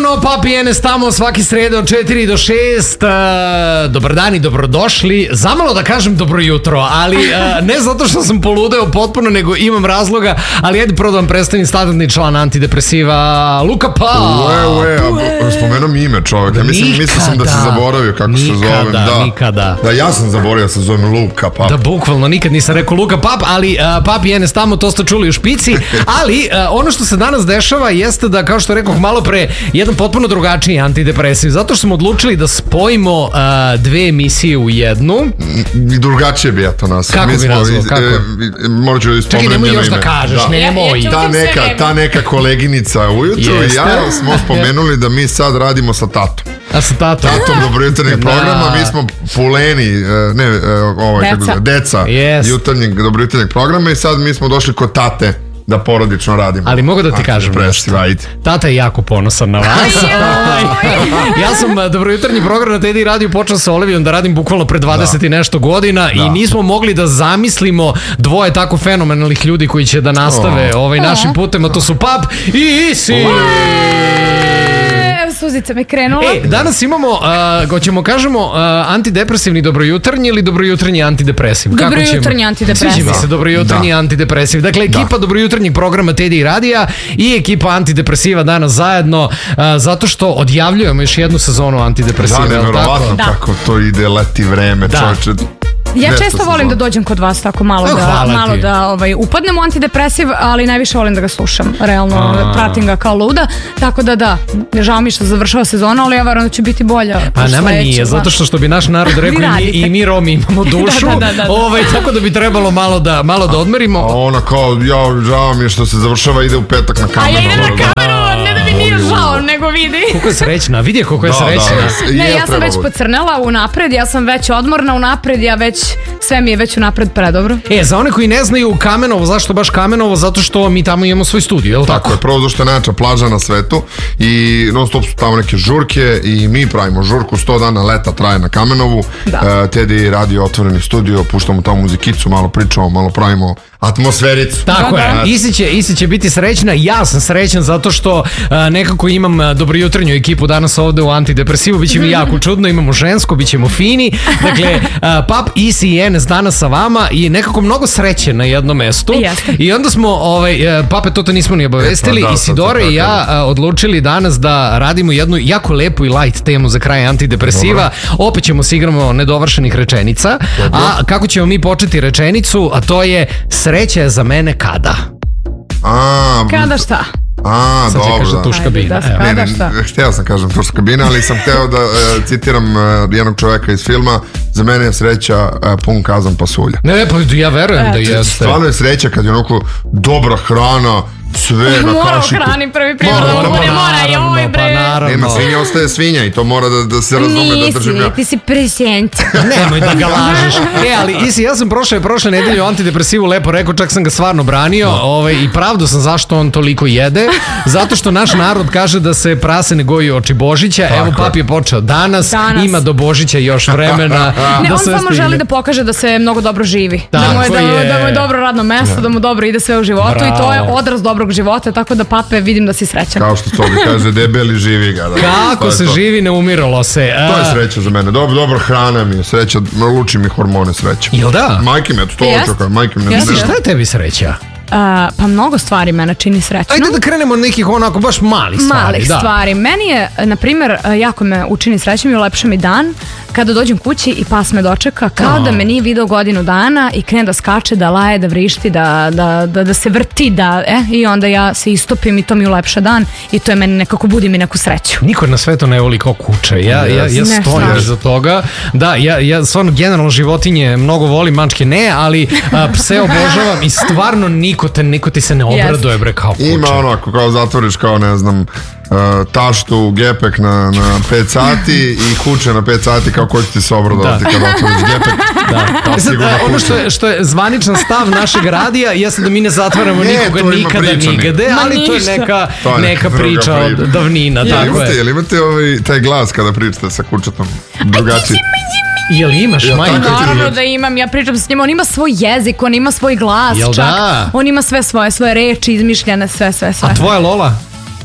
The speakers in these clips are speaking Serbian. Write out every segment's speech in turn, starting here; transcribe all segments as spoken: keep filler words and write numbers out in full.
Naravno, Papi Enes tamo svaki srede od četiri do šest. Uh, dobar dan i dobrodošli. Zamalo da kažem dobro jutro, ali uh, ne zato što sam poludeo potpuno, nego imam razloga. Ali ajde prvo da vam predstavim standardni član antidepresiva, Luka Pop. Ue, ue, spomenuo mi ime čovjek. Ja mislim, mislio sam da se zaboravio kako nikada, se zovem. Da, nikada. Da, ja sam zaboravio da se zovem Luka Pop. Da, bukvalno, nikad nisam rekao Luka Pop, ali uh, Papi Enes tamo, to ste čuli u špici. Ali uh, ono što se danas dešava jeste da, kao što rekoh malo pre, jedan potpuno drugačiji antidepresiv. Zato što smo odlučili da spojimo uh, dve emisije u jednu. I drugačije bi ja to nas. Kako bi nazvao? Kako? E, morat ću da ispomenem. Čekaj, nemoj još ime. da kažeš, Da. nemoj. Ta neka, ta neka koleginica ujutru i ja smo spomenuli da mi sad radimo sa tatom. A sa tatom? Tatom dobrojutarnjeg programa, mi smo puleni, ne, ovaj, deca, kako, deca yes. jutarnjeg, dobrojutarnjeg programa i sad mi smo došli kod tate da porodično radimo. Ali mogu da ti kažem nešto. Tata je jako ponosan na vas. Ja sam dobrojutarnji program na Teddy Radio počeo sa Olivijom da radim bukvalno pre dvadeset i nešto godina da. I nismo mogli da zamislimo dvoje tako fenomenalnih ljudi koji će da nastave oh. ovaj našim putem, a to su Pap i Isi. Suzica me krenula. E, danas imamo, uh, hoćemo kažemo, uh, antidepresivni dobrojutarnji ili dobrojutarnji antidepresiv? Dobrojutarnji antidepresiv. Sviđa mi se dobrojutarnji da. antidepresiv. Dakle, ekipa da. dobrojutarnjeg programa Teddy Radija i ekipa antidepresiva danas zajedno, uh, zato što odjavljujemo još jednu sezonu antidepresiva. Da, nevjerovatno da. kako to ide, leti vreme, da. čovječe. Ja često volim da dođem kod vas tako malo oh, da, malo da ovaj, upadnem u antidepresiv, ali najviše volim da ga slušam. Realno, A. pratim ga kao luda. Tako da da, žao mi što završava sezona, ali ja verujem da će biti bolja. Pa nama nije, zato što što bi naš narod rekao i mi, i mi Romi imamo dušu. da, da, da, da. Ovaj, tako da bi trebalo malo da, malo da odmerimo. A ona kao, ja žao mi je što se završava, ide u petak na kameru. A ja idem na kameru, ne da mi nije žao, nego vidi. Koliko je srećna, vidi koliko je da, srećna. Da, ne, ja sam već pocrnela unapred, ja sam već odmorna unapred, ja već, sve mi je već unapred predobro. E, za one koji ne znaju Kamenovo, zašto baš Kamenovo? Zato što mi tamo imamo svoj studio, je li tako? Tako je, prvo zašto je najjača plaža na svetu i non stop su tamo neke žurke i mi pravimo žurku, sto dana leta traje na Kamenovu. Da. Uh, Teddy Radio otvoreni studio, puštamo tamo muzikicu, malo pričamo, malo pravimo atmosfericu. Tako da, je, da. Isi će, Isi će biti srećna, ja sam srećan zato što uh, nekako imam uh, dobrojutarnju ekipu danas ovde u antidepresivu, bit će mi jako čudno, imamo žensko, bit ćemo fini, dakle uh, Pap, Isi i Enes danas sa vama i nekako mnogo sreće na jednom mestu. Jeste. I onda smo, ovaj, uh, Pape, to te nismo ni obavestili, e, pa, da, Isidore i ja uh, odlučili danas da radimo jednu jako lepu i light temu za kraj antidepresiva. Dobro. Opet ćemo se igramo nedovršenih rečenica. Dobro. A kako ćemo mi početi rečenicu, a to je sreća je za mene kada? A, kada šta? A, sad dobro. Sad će kaže tuš kabina. Da, ne, ne, ne, htio sam kažem tuš kabina, ali sam htio da uh, citiram uh, jednog čoveka iz filma. Za mene je sreća uh, pun kazan pasulja. Ne, pa ja verujem e, da jeste. Stvarno je sreća kad je onako dobra hrana, sve na kašiku. Mora hrani prvi primjer da mu bude mora i ovoj bre. Nema, svinja ostaje svinja i to mora da, da se razume. Nisi, da držim ja. ti si present. Nemoj da ga lažeš. E, ali Isi, ja sam prošle, prošle nedelje o antidepresivu lepo rekao, čak sam ga stvarno branio no. ovaj, i pravdu sam zašto on toliko jede. Zato što naš narod kaže da se prase ne goji oči Božića. Tako. Evo, Pap je počeo danas, danas. Ima do Božića još vremena. Ne, da on samo stigne. Želi da pokaže da se mnogo dobro živi. Da mu je, da, da mu je dobro radno mesto, ja. Da mu dobro ide sve u životu. Bravo. I to je odraz dobrog života, tako da Pape vidim da si srećan. Kao što Tobi kaže, debeli živi ga. Da. Kako se to. Živi, ne umiralo se. To je sreća za mene. Dobro, dobro hrana mi je sreća, luči mi hormone sreća. Jel da? Majke mi, eto to očekaj, majke mi ne znam. Šta je tebi sreća? Uh, pa mnogo stvari mene čini srećnom. Ajde da krenemo od nekih onako baš malih stvari. Malih da. stvari. Meni je, na primjer, jako me učini srećnom i ulepša mi dan kada dođem kući i pas me dočeka kao oh. da me nije video godinu dana i krene da skače, da laje, da vrišti, da, da, da, da se vrti, da, eh, i onda ja se istopim i to mi ulepša dan i to je meni nekako, budi mi neku sreću. Niko na svetu ne voli kao kuće. Ja, ja, ja stojim iza toga. Da, ja, ja stvarno generalno životinje mnogo volim, mačke ne, ali a, pse obožavam i stvarno niko te, niko ti se ne obraduje bre kao kuće. Ima onako kao zatvoriš kao ne znam Uh, taštu, gepek na, na pet sati i kuće na pet sati kao ko će ti se obradovati da. Kada otvoriš gepek. Da. Sad, ono što je, što je zvaničan stav našeg radija jeste da mi ne zatvaramo ne, nikoga nikada nigde, ali to je neka, to je neka priča od davnina. Je, tako imate, je. Jel imate ovaj, taj glas kada pričate sa kućetom drugačiji? Jel imaš, ja, majka? Naravno da imam, ja pričam s njim, on ima svoj jezik, on ima svoj glas. Jel čak, da? On ima sve svoje, svoje reči izmišljene, sve, sve, sve. A tvoja Lola?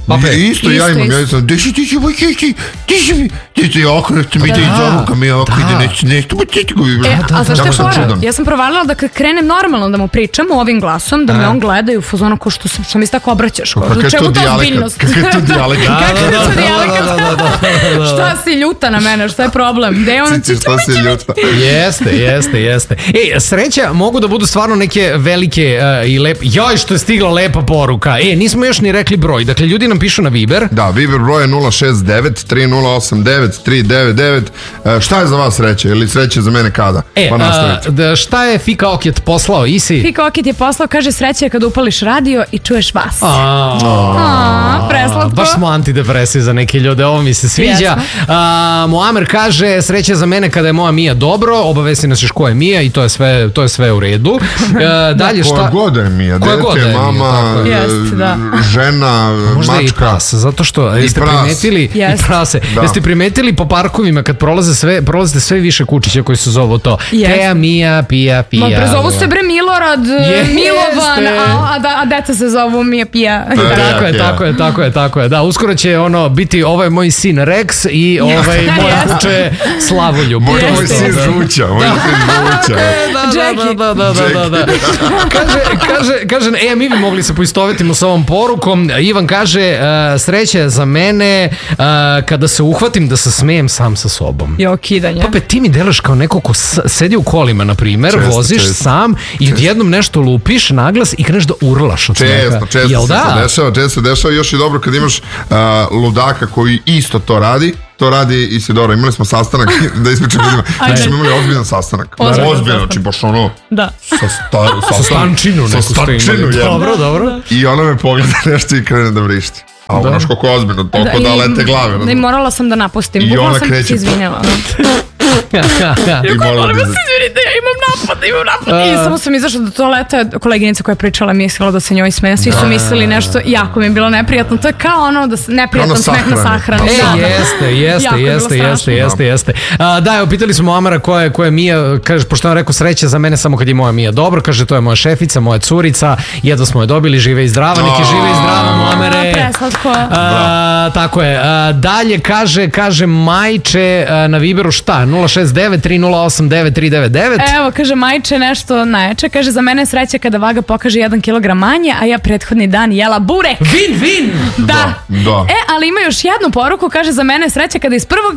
Pape, isto, ja imam, ja sam, deši ti će, deši, deši, deši, ja okrenuti mi da iz oruka, mi ovako ide nešto, nešto, pa ti go E, a zašto je fora? Ja sam provalila da kad krenem normalno da mu pričam ovim glasom, da me on gleda i u fazonu ko što, što mi se tako obraćaš. Kakav je to dijalekat? Kakav je to dijalekat? Kakav je to dijalekat? Šta si ljuta na mene, šta je problem? Gde je ono Cici, šta si ljuta? Jeste, jeste, jeste. E, sreća mogu da budu stvarno neke velike uh, i lepe. Joj, što je stigla lepa poruka. E, nismo još ni rekli broj. Dakle, ljudi nam pišu na Viber. Da, Viber broj je nula šest devet tri nula osam devet tri devet devet. E, šta je za vas sreće? Ili sreće za mene kada? E, pa nastavite. Da, šta je Fika Oket poslao? Isi? Fika Oket je poslao, kaže sreće kada upališ radio i čuješ vas. A, A, preslatko. Baš smo antidepresivi za neke ljude, ovo mi se sviđa. A, Muamer kaže, sreće za mene kada je moja Mija dobro, obavesti nas još ko je Mija i to je sve, to je sve u redu. E, dalje šta? Koja god je Mija, dete, mama, Jest, da. žena, možda mačka. I pras, zato što jeste primetili Jest. i prase. Da. Jeste primetili po parkovima kad prolaze sve, prolazite sve više kučića koji se zovu to. Jest. Teja, Mija, Pija, Pija. Ma prezovu se bre Milorad, Jeste. Milovan, a, a, da, a deca se zovu Mija Pija. E, Tako je, ja. tako je, tako je, tako je. Da, uskoro će ono biti, ovo je moj sin Rex i ovaj moj kuće Slavoljub. Moj, To moj je to, sin da. Žuća, moj sin Žuća. Da, da, da, da, da, da, da. Kaže, kaže, kaže, e, mi bi mogli se poistovetimo sa ovom porukom. Ivan kaže, uh, sreće za mene uh, kada se uhvatim da se smejem sam sa sobom. Jo, kidanje. Pape, ti mi delaš kao neko ko s- sedi u kolima, na primer, Često, voziš često. sam i odjednom nešto lupiš naglas i kreneš da urlaš od smeha. Često, često Jel se da? to dešava, često se dešava. Još je dobro kad imaš uh, ludaka koji isto to radi. To radi Isidora. Imali smo sastanak, da ispričam ljudima. Znači smo imali ozbiljan sastanak. Ozbiljan Ozbiljan, sastanak. znači baš ono... Da. Sa, sta, Sa stančinu sa neku ste imali. stančinu, jedno. Dobro, dobro. I ona me pogleda nešto i krene da vrišti. A ono znaš koliko je ozbiljno, toliko da, i- lete glave. Da, i morala sam da napustim. I Bukvalno ona sam kreće- se izvinjala. I morala da Molim vas, izvinite, ja imam napad, imam napad. I samo sam izašla do toaleta, koleginica koja je pričala mislila da se njoj smeje, svi su mislili nešto, jako mi je bilo neprijatno. To je kao ono da s- neprijatan Kao na smeh na sahrani. sahrani. E, Da, da. jeste, jeste, Jako je bilo jeste, strašno. jeste, jeste, jeste. A, da, evo, pitali smo Amara koja je, koja je Mija, kaže, pošto on rekao sreće za mene samo kad je moja Mija dobro, kaže, to je moja šefica, moja curica, jedva smo je dobili, žive i zdrava, neki žive i zdrava, Muamere. Preslatko. A, tako je. A, dalje kaže, kaže Majče a, na Viberu šta? nula šest devet tri nula osam devet tri devet devet. Evo, kaže Majče nešto najjače, kaže za mene je sreća kada vaga pokaže jedan kilogram manje, a ja prethodni dan jela burek. Vin, vin! Da. Da. E, ali ima još jednu poruku, kaže za mene je sreća kada iz prvog,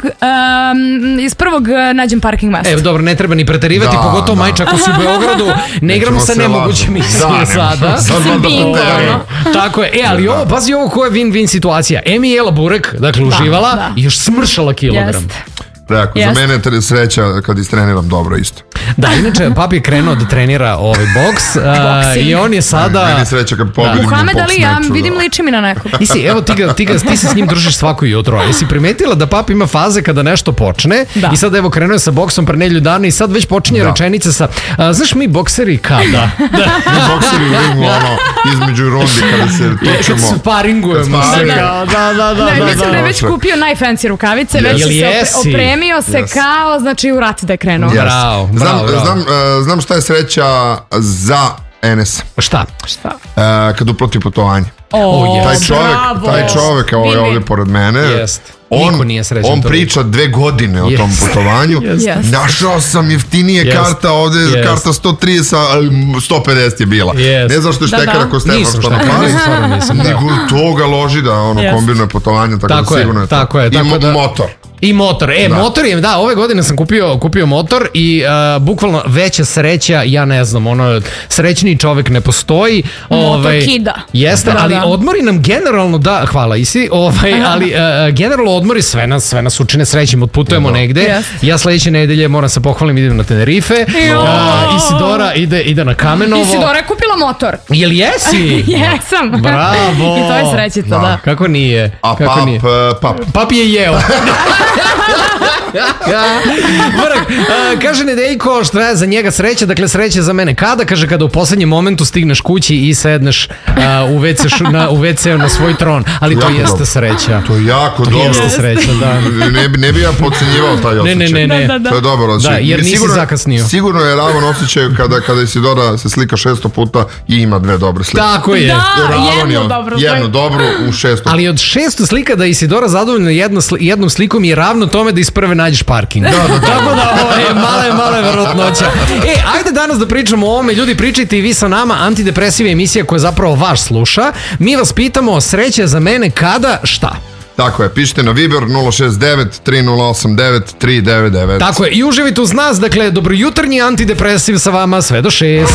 um, iz prvog uh, nađem parking mesto. E, dobro, ne treba ni preterivati, Da, pogotovo da. Majče, ako si u Beogradu, ne igramo sa se nemogućim lažemo. misije Da, ne sada. možemo sad valjda Bingo, preterujemo. ono. Tako je. E, ali ovo, pazi ovo koja je win-win situacija. Emi jela burek, dakle uživala da. i još smršala kilogram. Jest. Rekao, za Jeste. mene je tre- sreća kad istreniram dobro isto. Da, inače, papi je krenuo da trenira ovaj boks a, Boksing. i on je sada... Meni je sreća kad pobedim u Muhamed boks Ali, ja meču, vidim da. liči mi na nekog. Isi, evo ti, ga, ti, ga, ti se s njim družiš svako jutro. Jesi primetila da papi ima faze kada nešto počne Da. i sad evo krenuo je sa boksom pre nedelju dana i sad već počinje Da. rečenice sa a, znaš mi bokseri kada? Mi bokseri u ringu, ono, između rundi kada se Kad tučemo. sparingujemo Kad se. sparingujemo. kao, Da, da, da, Ne, da, mislim da je da. već kupio najfancy rukavice, već Jel se jesi? opre- opremio se Yes. kao, znači u rat da je krenuo. Yes. Bravo, bravo, Znam, bravo. znam, e, znam šta je sreća za Enes. Šta? Šta? E, kad uplati putovanje. O, Taj čovjek, bravo. taj čovjek ovo je Win-win. ovdje pored mene. Jest. Niko On, nije srećan on toliko. priča dve godine o Jest. tom putovanju. Jest. Jest. Našao sam jeftinije Jest. karta, ovdje je Jest. karta sto trideset, ali sto pedeset je bila. Jest. Ne znam što je Da, štekara da. ko Stefan Nisam što štekara, napali. nisam, stvarno nisam, da. Nego toga loži da ono Jest. kombinuje putovanje, tako, Tako da je, sigurno je to. tako je, I tako mo- da- motor. I motor. E, Da. motor je, da, ove godine sam kupio, kupio motor i uh, bukvalno veća sreća, ja ne znam, ono, srećniji čovek ne postoji. Motor kida. Jeste, Da, ali da. odmori nam generalno, da, hvala Isi, ovaj, ali uh, generalno odmori sve nas, sve nas učine srećim, otputujemo negde. Jeste. Ja sledeće nedelje moram se pohvalim, idem na Tenerife. Jo. Uh, Isidora ide, ide na Kamenovo. Isidora je kupila motor. Jel jesi? Jesam. Bravo. I to je srećica, Da. da. e, Kako nije? A Kako pap, nije? pap. Papi je jeo. Mrak, uh, kaže Nedeljko šta je za njega sreća, dakle sreća za mene kada, kaže kada u poslednjem momentu stigneš kući i sedneš uh, u ve ce na, u ve ce na svoj tron, ali to jeste sreća. To je jako to dobro. Jeste sreća, da. Ne, ne bi ja podcenjivao taj osjećaj. Ne, ne, ne, ne. Da, da, da. To je dobro osjećaj. Da, jer nisi sigurno, zakasnio. Sigurno je ravan osjećaj kada, kada Isidora se slika šesto puta i ima dve dobre slike. Tako je. Da, Ravan jednu je, dobro. jednu dobru u šesto. Ali od šesto slika da Isidora zadovoljna jedno, jednom slikom je ravno tome da iz prve nađeš parking. Da, da, da. Tako da ovo je male, male verotnoća. E, ajde danas da pričamo o ovome. Ljudi, pričajte i vi sa nama. Antidepresiva emisija koja zapravo vaš sluša. Mi vas pitamo, sreće za mene kada, šta? Tako je, pišite na Viber nula šest devet tri nula osam devet tri devet devet. Tako je, i uživite uz nas, dakle, dobrojutarnji antidepresiv sa vama sve do šest.